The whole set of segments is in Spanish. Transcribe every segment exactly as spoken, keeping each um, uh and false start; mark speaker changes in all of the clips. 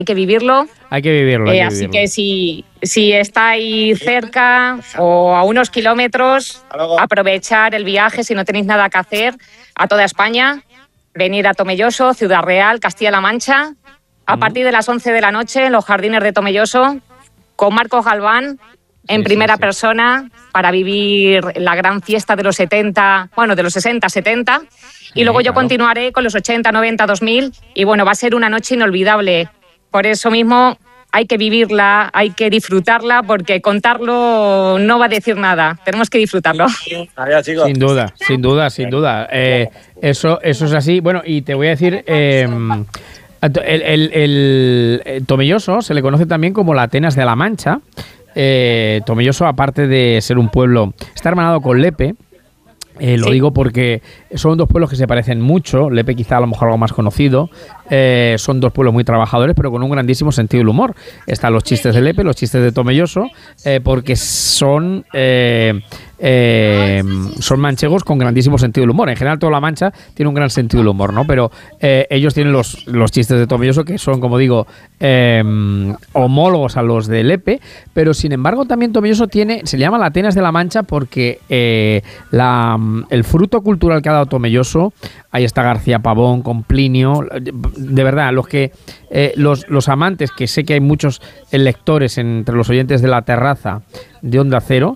Speaker 1: Hay que vivirlo.
Speaker 2: Hay que vivirlo. Hay
Speaker 1: eh,
Speaker 2: que
Speaker 1: así
Speaker 2: vivirlo.
Speaker 1: que si, si estáis cerca o a unos kilómetros, aprovechar el viaje si no tenéis nada que hacer a toda España, venir a Tomelloso, Ciudad Real, Castilla-La Mancha, a partir de las once de la noche en los jardines de Tomelloso, con Marcos Galván en
Speaker 2: Sí,
Speaker 1: primera
Speaker 2: sí, sí.
Speaker 1: persona para vivir la gran fiesta de los setenta, bueno, de los sesenta, setenta. Y
Speaker 2: Sí,
Speaker 1: luego yo
Speaker 2: claro.
Speaker 1: continuaré con los ochenta, noventa, dos mil. Y bueno, va a ser una noche inolvidable. Por eso mismo hay que vivirla, hay que disfrutarla, porque contarlo no va a decir nada. Tenemos que disfrutarlo.
Speaker 3: Adiós, chicos.
Speaker 2: Sin duda, sin duda, sin duda. Eh, eso, eso es así. Bueno, y te voy a decir, eh, el, el- el- el Tomelloso se le conoce también como la Atenas de la Mancha. Eh, Tomelloso, aparte de ser un pueblo, está hermanado con Lepe. Eh, lo
Speaker 1: Sí.
Speaker 2: digo porque son dos pueblos que se parecen mucho. Lepe quizá a lo mejor algo más conocido. Eh, son dos pueblos muy trabajadores, pero con un grandísimo sentido del humor. Están los chistes de Lepe, los chistes de Tomelloso, eh, porque son eh, eh, son manchegos con grandísimo sentido del humor. En general toda la Mancha tiene un gran sentido del humor, ¿no? Pero eh, ellos tienen los, los chistes de Tomelloso, que son, como digo, eh, homólogos a los de Lepe, pero sin embargo también Tomelloso tiene, se le llama la Atenas de la Mancha porque eh, la, el fruto cultural que ha dado Tomelloso, ahí está García Pavón con Plinio, de verdad, los que eh, los, los amantes, que sé que hay muchos lectores entre los oyentes de La Terraza de Onda Cero,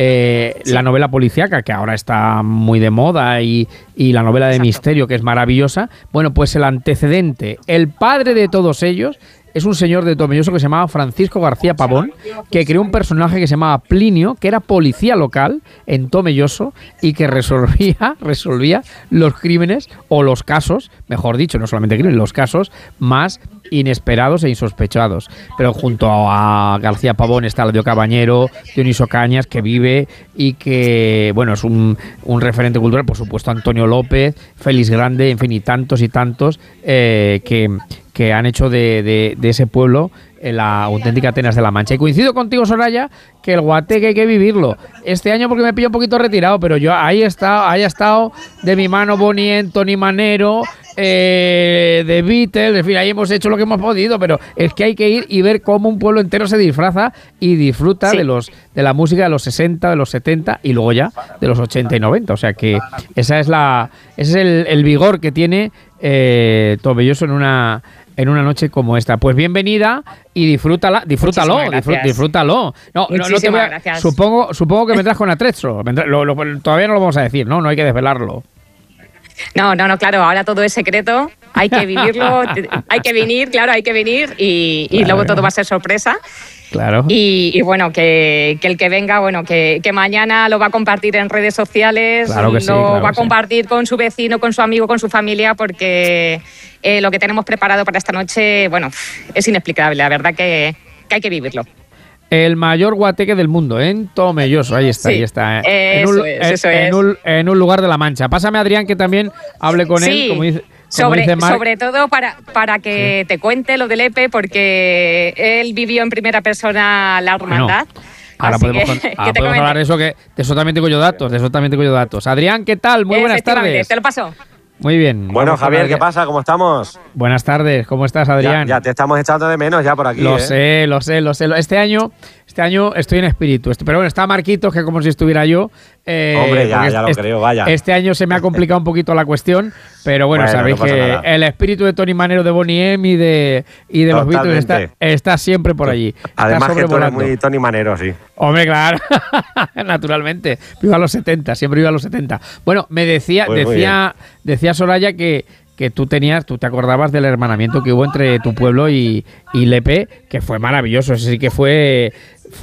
Speaker 2: eh,
Speaker 1: Sí.
Speaker 2: la novela policíaca, que ahora está muy de moda, y, y la novela de
Speaker 1: Exacto.
Speaker 2: misterio, que es maravillosa. Bueno, pues el antecedente, el padre de todos ellos, es un señor de Tomelloso que se llamaba Francisco García Pavón, que creó un personaje que se llamaba Plinio, que era policía local en Tomelloso y que resolvía, resolvía los crímenes o los casos, mejor dicho, no solamente crímenes, los casos más inesperados e insospechados. Pero junto a García Pavón está Ladio Cabañero, Dioniso Cañas, que vive y que, bueno, es un, un referente cultural, por supuesto Antonio López, Félix Grande, en fin, y tantos y tantos eh, que, que han hecho de, de, de ese pueblo eh, la auténtica Atenas de la Mancha. Y coincido contigo, Soraya, que el guateque hay que vivirlo. Este año porque me pillo un poquito retirado, pero yo ahí he estado, ahí he estado de mi mano Bonnie, Tony Manero, eh, de Beatles, en fin, ahí hemos hecho lo que hemos podido, pero es que hay que ir y ver cómo un pueblo entero se disfraza y disfruta
Speaker 1: Sí.
Speaker 2: de los de la música de los sesenta, de los setenta y luego ya de los ochenta y noventa. O sea que esa es la ese es el, el vigor que tiene eh, Tomelloso en una en una noche como esta. Pues bienvenida y disfrútala, disfrútalo,
Speaker 1: Muchísimas
Speaker 2: disfrú-
Speaker 1: gracias.
Speaker 2: disfrútalo. No, no, no te
Speaker 1: Muchísimas
Speaker 2: voy a-
Speaker 1: gracias.
Speaker 2: Supongo, supongo que vendrás con atrezo. Vendrá- lo- lo- todavía no lo vamos a decir, ¿no? No hay que desvelarlo.
Speaker 1: No, no, no, claro, ahora todo es secreto, hay que vivirlo, te- hay que venir, claro, hay que venir y, y
Speaker 2: Claro.
Speaker 1: luego todo va a ser sorpresa.
Speaker 2: Claro.
Speaker 1: Y, y bueno, que, que el que venga, bueno, que, que mañana lo va a compartir en redes sociales,
Speaker 2: Claro que
Speaker 1: lo
Speaker 2: sí, claro
Speaker 1: va a
Speaker 2: que sí.
Speaker 1: compartir con su vecino, con su amigo, con su familia, porque eh, lo que tenemos preparado para esta noche, bueno, es inexplicable, la verdad que, que hay que vivirlo.
Speaker 2: El mayor guateque del mundo, en Tomelloso. Ahí está,
Speaker 1: Sí,
Speaker 2: ahí está.
Speaker 1: eso
Speaker 2: un,
Speaker 1: es,
Speaker 2: en-
Speaker 1: eso
Speaker 2: en
Speaker 1: es.
Speaker 2: un- en un lugar de la Mancha. Pásame a Adrián, que también hable con él,
Speaker 1: Sí,
Speaker 2: como dice, como
Speaker 1: sobre,
Speaker 2: dice Marc.
Speaker 1: sobre todo para, para que te cuente lo del Lepe, porque él vivió en primera persona la hermandad.
Speaker 2: Ahora
Speaker 1: Así
Speaker 2: podemos,
Speaker 1: que-
Speaker 2: con-
Speaker 1: que
Speaker 2: ahora
Speaker 1: te
Speaker 2: podemos
Speaker 1: comente.
Speaker 2: hablar de eso, que de eso también tengo yo datos, de eso también tengo yo datos. Adrián, ¿qué tal? Muy buenas
Speaker 1: Efectivamente,
Speaker 2: tardes.
Speaker 1: Te lo paso.
Speaker 2: Muy bien.
Speaker 3: Bueno,
Speaker 2: Vamos con
Speaker 3: Javier, ¿qué
Speaker 2: Adrián.
Speaker 3: pasa? ¿Cómo estamos?
Speaker 2: Buenas tardes, ¿cómo estás,
Speaker 3: Ya,
Speaker 2: Adrián?
Speaker 3: ya te estamos echando de menos ya por aquí.
Speaker 2: Lo
Speaker 3: ¿eh?
Speaker 2: sé, lo sé, lo sé. Este año, este año estoy en espíritu. Este- Pero bueno, está Marquitos, que como si estuviera yo. eh,
Speaker 3: Hombre, ya-
Speaker 2: porque
Speaker 3: ya lo
Speaker 2: este,
Speaker 3: creo, vaya.
Speaker 2: Este año se me ha complicado un poquito la cuestión, pero bueno,
Speaker 3: Bueno,
Speaker 2: sabéis
Speaker 3: no pasa
Speaker 2: que
Speaker 3: nada.
Speaker 2: el espíritu de Tony Manero, de Bonnie M y de, y de los Beatles está,
Speaker 3: Totalmente.
Speaker 2: está siempre por allí. Está
Speaker 3: Además que tú eres
Speaker 2: sobrevolando.
Speaker 3: muy Tony Manero, sí.
Speaker 2: Hombre, claro, naturalmente. Viva los setenta, siempre viva los setenta. Bueno, me decía,
Speaker 3: Pues muy
Speaker 2: decía, decía Soraya que, que tú tenías, tú te acordabas del hermanamiento que hubo entre tu pueblo y, y Lepe, que fue maravilloso. Ese sí que fue,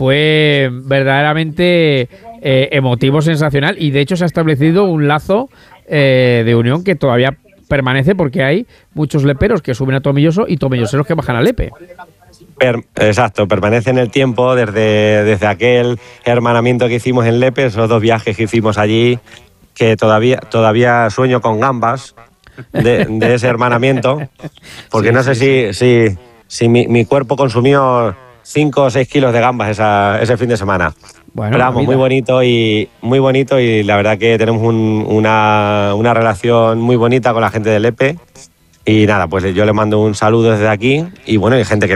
Speaker 2: fue verdaderamente eh, emotivo, sensacional, y de hecho se ha establecido un lazo eh, de unión que todavía permanece, porque hay muchos leperos que suben a Tomelloso y tomelloseros que bajan a Lepe.
Speaker 3: Per- exacto, permanece en el tiempo desde, desde aquel hermanamiento que hicimos en Lepe, esos dos viajes que hicimos allí, que todavía, todavía sueño con gambas de, de ese hermanamiento, porque
Speaker 2: Sí,
Speaker 3: no sé
Speaker 2: sí,
Speaker 3: si, si, si mi, mi cuerpo consumió cinco o seis kilos de gambas esa, ese fin de semana.
Speaker 2: Bueno,
Speaker 3: Pero
Speaker 2: la
Speaker 3: vamos,
Speaker 2: vida.
Speaker 3: muy bonito y muy bonito y la verdad que tenemos un- una, una relación muy bonita con la gente de Lepe Y nada, pues yo le mando un saludo desde aquí y bueno, hay gente que